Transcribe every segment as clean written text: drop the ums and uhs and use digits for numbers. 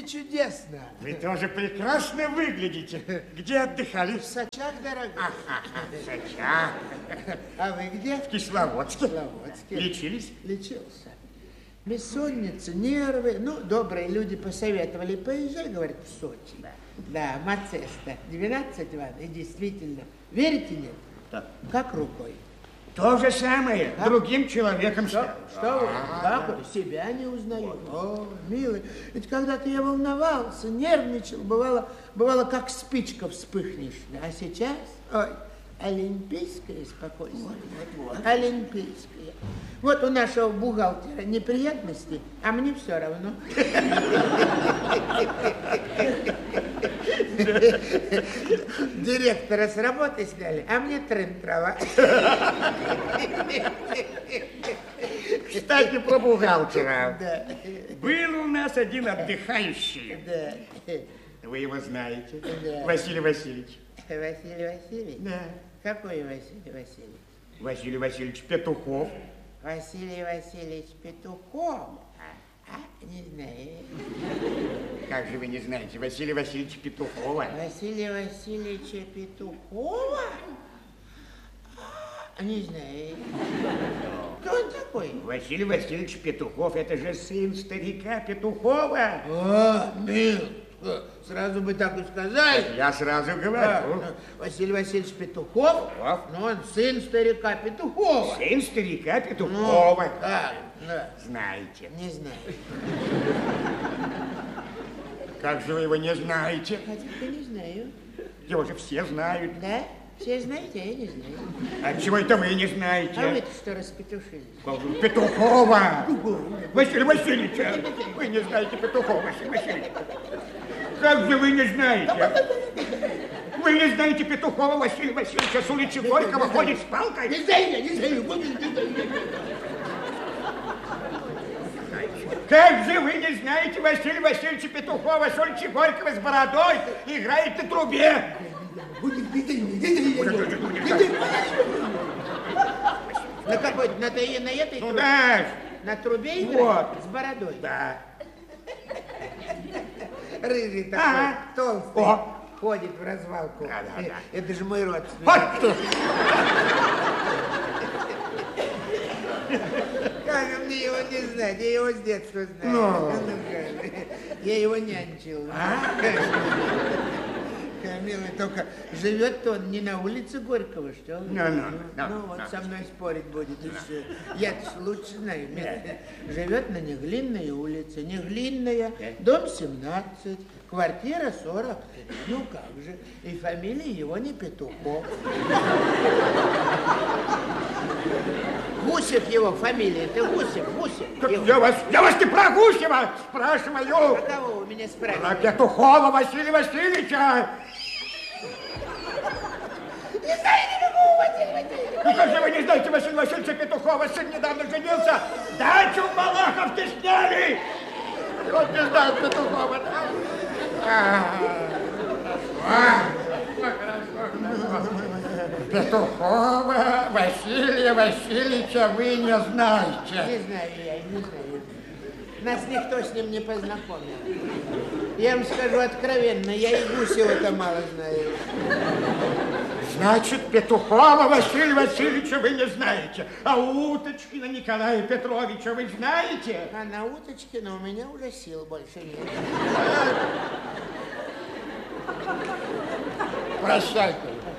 чудесно. Вы тоже прекрасно выглядите. Где отдыхали? В Сочах, дорогой. В Сочах. А вы где? В Кисловодске. В Кисловодске. Лечились? Лечился. Бессонница, нервы. Ну, добрые люди посоветовали. Поезжай, говорят, в Сочи. Да, Мацеста. 12 ванн. И действительно. Верите, нет? Да. Как рукой. То же самое. А? Другим человеком. Что вы? Как вы? Себя не узнаю. О, милый, ведь когда-то я волновался, нервничал, бывало, как спичка вспыхнешь. А сейчас, ой, олимпийское спокойствие. Олимпийское. Вот у нашего бухгалтера неприятности, а мне все равно. Директора с работы сняли, а мне трын-трава. Кстати, про бухгалтера. Да. Был у нас один отдыхающий. Да. Вы его знаете? Да. Василий Васильевич. Василий Васильевич? Да. Какой Василий Васильевич? Василий Васильевич Петухов. Василий Васильевич Петухов? Не знаю. Как же вы не знаете Василия Васильевича Петухова? Василия Васильевича Петухова? Не знаю. Кто он такой? Василий Васильевич Петухов, это же сын старика Петухова. О, мил, сразу бы так и сказали. Я сразу говорю. Василий Васильевич Петухов? Ну, он сын старика Петухова. Сын старика Петухова. Ну, да. Знаете. Не знаю. Как же вы его не знаете? Хотя не знаю. Его же все знают. Да? Все знаете, а я не знаю. А чего это вы не знаете? А вы-то что распетушились? Петухова! Василий Васильевич, вы не знаете Петухова, Василий Васильевич. Как же вы не знаете? Вы не знаете Петухова Василия Васильевича, с улицы Горького ходит с палкой? Не знаю, не знаю. Как же вы не знаете Василия Васильевича Петухова, с улицы Горького с бородой, играет на трубе? На какой? На этой ну, трубе? Да. На трубе играет? Вот. С бородой? Да. Рыжий такой, толстый. О. Ходит в развалку. Да. Это же мой родственник. Вот что. Как же мне его не знать? Я его с детства знаю. Я его нянчил. Милый, только живет-то он не на улице Горького, что ли? Ну, вот со мной спорить будет, и все. Я-то лучше знаю. Живет на Неглинной улице. Неглинная, дом 17, квартира 40. Ну, как же. И фамилия его не Петухов. Гусев его фамилия, это Гусев. Я вас не про Гусева спрашиваю. Про кого вы меня Про спрашиваете? Петухова Василия Васильевича. Не знаю никакого Василия Васильевича. Ну как же вы не знаете Василия Васильевича Петухова? Сын недавно женился. Дачу в Малаховке сняли. Вот не знает Петухова. Петухова Василия Васильевича вы не знаете. Не знаю я, не знаю. Нас никто с ним не познакомил. Я вам скажу откровенно, я и Гусева-то мало знаю. Значит, Петухова Василия Васильевича вы не знаете. А Уточкина Николая Петровича вы знаете? А на Уточкина у меня уже сил больше нет. Прощайте.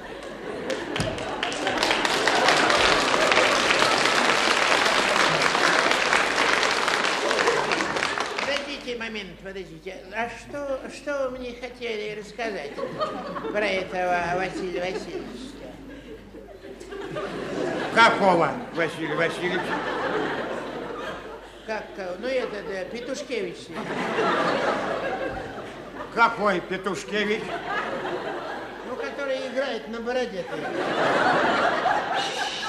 Подождите. А что вы мне хотели рассказать про этого Василия Васильевича? Какого Василия Васильевича? Как? Ну, Петушкевич. Какой Петушкевич? Ну, который играет на бороде.